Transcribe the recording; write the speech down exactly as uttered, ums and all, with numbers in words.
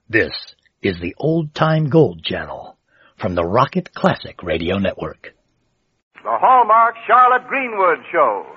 This is the Old Time Gold Channel from the Rocket Classic Radio Network. The Hallmark Charlotte Greenwood Show.